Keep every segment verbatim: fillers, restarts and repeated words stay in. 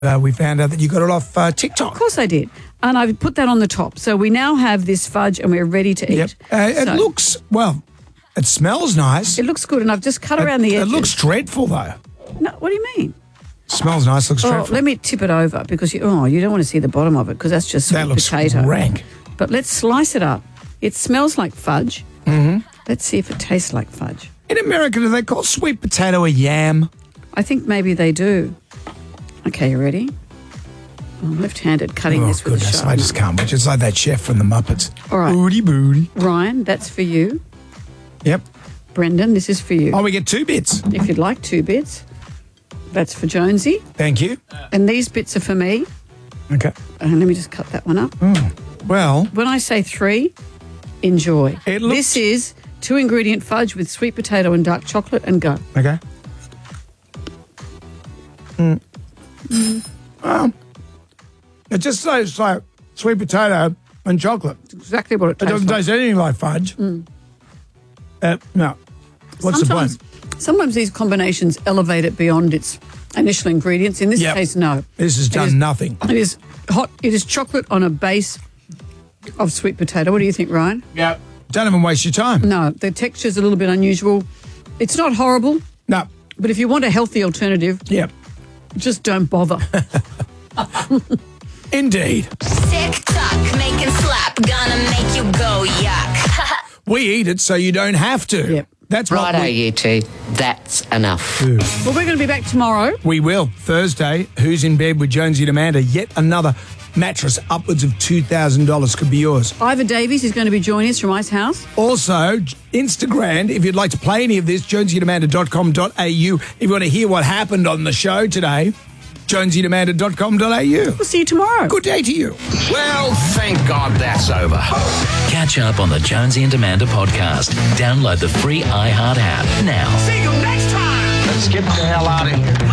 Uh, we found out that you got it off uh, TikTok. Of course I did. And I put that on the top. So we now have this fudge and we're ready to eat. Yep. Uh, it So looks, well, it smells nice. It looks good and I've just cut around the It edges. looks dreadful, though. No, what do you mean? Smells nice, looks Oh, dreadful. let me tip it over because you, oh, you don't want to see the bottom of it because that's just That sweet looks potato. rank. But let's slice it up. It smells like fudge. Mm-hmm. Let's see if it tastes like fudge. In America, do they call sweet potato a yam? I think maybe they do. Okay, you ready? I'm left-handed cutting Oh, this with a goodness, sharp I just can't. It's like that chef from the Muppets. All right. Booty, booty. Ryan, that's for you. Yep. Brendan, this is for you. Oh, we get two bits. If you'd like two bits, that's for Jonesy. Thank you. And these bits are for me. Okay. And let me just cut that one up. Well, When I say three, enjoy. It looks- This is two-ingredient fudge with sweet potato and dark chocolate and go. okay. Mm. Well, it just tastes like sweet potato and chocolate. It's exactly what it It tastes doesn't like. taste anything like fudge. Uh, no. What's sometimes, the point? Sometimes these combinations elevate it beyond its initial ingredients. In this Yep. case, no. This has It done is- nothing. It is hot. It is chocolate on a base of sweet potato. What do you think, Ryan? Yeah. Don't even waste your time. No, the texture's a little bit unusual. It's not horrible, No. but if you want a healthy alternative, Yeah. just don't bother. Indeed. Tick tock, make it slap, gonna make you go yuck. We eat it so you don't have to. Yep. That's what Righto, we, you two. That's enough. Well, we're going to be back tomorrow. we will. Thursday, Who's in Bed with Jonesy and Amanda? Yet another mattress upwards of two thousand dollars could be yours. Ivor Davies is going to be joining us from Ice House. Also, Instagram, if you'd like to play any of this, jonesy and amanda dot com dot a u. If you want to hear what happened on the show today, jonesy and amanda dot com dot a u. We'll see you tomorrow. Good day to you. Well, thank God that's over. Catch up on the Jonesy and Amanda podcast. Download the free iHeart app now. See you next time. Let's get the hell out of here.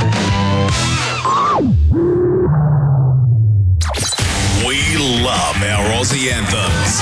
We love our Aussie anthems.